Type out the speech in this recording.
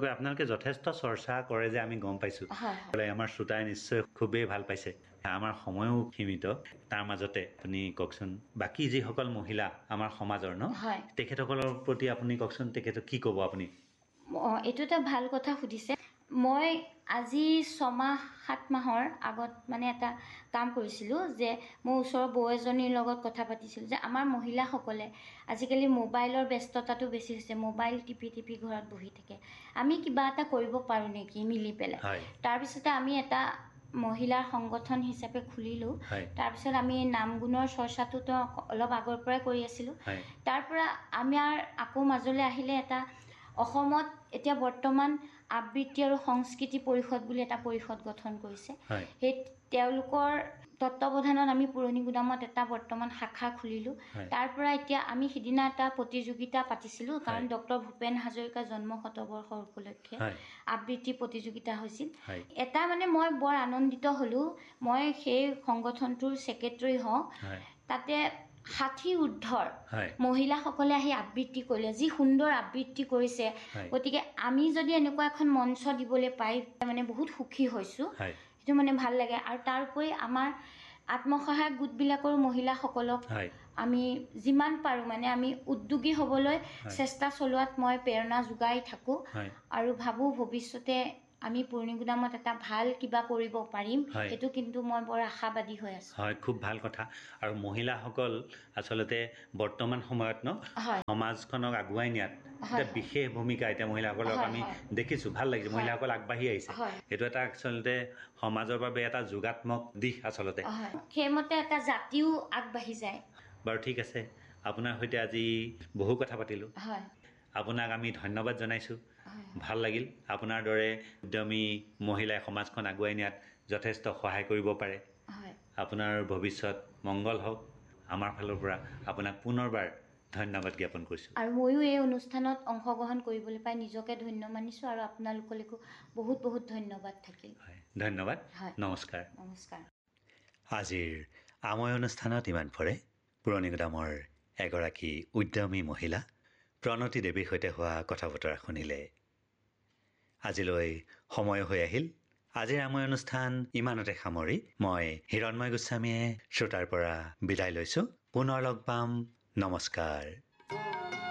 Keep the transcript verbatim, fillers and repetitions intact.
আপোনালোকে যথেষ্ট চৰ্চা কৰে যে আমি গম পাইছোঁ। আমাৰ শ্ৰোতাই নিশ্চয় খুবেই ভাল পাইছে। আমাৰ সময়ো সীমিত, তাৰ মাজতে আপুনি কওকচোন বাকী যিসকল মহিলা আমাৰ সমাজৰ ন তেখেতসকলৰ প্ৰতি আপুনি কওকচোন তেখেতক কি ক'ব আপুনি? এইটো এটা ভাল কথা সুধিছে। মই আজি ছমাহ সাত মাহৰ আগত মানে এটা কাম কৰিছিলোঁ যে মোৰ ওচৰৰ বৌ এজনীৰ লগত কথা পাতিছিলোঁ যে আমাৰ মহিলাসকলে আজিকালি মোবাইলৰ ব্যস্ততাটো বেছি হৈছে, মোবাইল টিপি টিপি ঘৰত বহি থাকে, আমি কিবা এটা কৰিব পাৰোঁ নেকি মিলি পেলাই। তাৰপিছতে আমি এটা মহিলাৰ সংগঠন হিচাপে খুলিলোঁ। তাৰপিছত আমি নাম গুণৰ চৰ্চাটোতো অলপ আগৰ পৰাই কৰি আছিলোঁ। তাৰ পৰা আমাৰ আকৌ মাজলৈ আহিলে এটা অসমত এতিয়া বৰ্তমান আবৃত্তি আৰু সংস্কৃতি পৰিষদ বুলি এটা পৰিষদ গঠন কৰিছে। সেই তেওঁলোকৰ তত্ত্বাৱধানত আমি পুৰণি গুদামত এটা বৰ্তমান শাখা খুলিলোঁ। তাৰ পৰা এতিয়া আমি সিদিনা এটা প্ৰতিযোগিতা পাতিছিলোঁ, কাৰণ ডক্টৰ ভূপেন হাজৰিকা জন্ম শতবৰ্ষৰ উপলক্ষে আবৃত্তি প্ৰতিযোগিতা হৈছিল। এটা মানে মই বৰ আনন্দিত হ'লোঁ, মই সেই সংগঠনটোৰ ছেক্ৰেটাৰী হওঁ। তাতে ষাঠি ঊৰ্ধৰ মহিলাসকলে আহি আবৃত্তি কৰিলে, যি সুন্দৰ আবৃত্তি কৰিছে। গতিকে আমি যদি এনেকুৱা এখন মঞ্চ দিবলৈ পাই মানে বহুত সুখী হৈছোঁ, সেইটো মানে ভাল লাগে। আৰু তাৰ উপৰি আমাৰ আত্মসহায়ক গোটবিলাকৰ মহিলাসকলক আমি যিমান পাৰোঁ মানে আমি উদ্যোগী হ'বলৈ চেষ্টা চলোৱাত মই প্ৰেৰণা যোগাই থাকোঁ আৰু ভাবোঁ ভৱিষ্যতে আমি পুৰণি গুদামত এটা ভাল কিবা কৰিব পাৰিম, সেইটো কিন্তু মই বৰ আশাবাদী হৈ আছোঁ। হয়, খুব ভাল কথা। আৰু মহিলাসকল আচলতে বৰ্তমান সময়ত ন সমাজখনক আগুৱাই নিয়াত এটা বিশেষ ভূমিকা এতিয়া মহিলাসকলক আমি দেখিছোঁ, ভাল লাগিছে। মহিলাসকল আগবাঢ়ি আহিছে, সেইটো এটা আচলতে সমাজৰ বাবে এটা যোগাত্মক দিশ আচলতে। সেইমতে এটা জাতিও আগবাঢ়ি যায়। বাৰু ঠিক আছে, আপোনাৰ সৈতে আজি বহু কথা পাতিলোঁ। আপোনাক আমি ধন্যবাদ জনাইছোঁ, ভাল লাগিল। আপোনাৰ দৰে উদ্যমী মহিলাই সমাজখন আগুৱাই নিয়াত যথেষ্ট সহায় কৰিব পাৰে। আপোনাৰ ভৱিষ্যত মংগল হওক। আমাৰ ফালৰ পৰা আপোনাক পুনৰবাৰ ধন্যবাদ জ্ঞাপন কৰিছোঁ। আৰু ময়ো এই অনুষ্ঠানত অংশগ্ৰহণ কৰিবলৈ পাই নিজকে ধন্য মানিছোঁ আৰু আপোনালোকলৈকো বহুত বহুত ধন্যবাদ থাকিল। ধন্যবাদ, নমস্কাৰ। নমস্কাৰ। আজিৰ আমৈ অনুষ্ঠানত ইমান পৰে পুৰণি গুদামৰ এগৰাকী উদ্যমী মহিলা প্ৰণতি দেৱীৰ সৈতে হোৱা কথা বতৰা শুনিলে। আজিলৈ সময় হৈ আহিল। আজিৰ আমৈ অনুষ্ঠান ইমানতে সামৰি মই হিৰণময় গোস্বামীয়ে শ্ৰোতাৰ পৰা বিদায় লৈছোঁ। পুনৰ লগ পাম। নমস্কাৰ।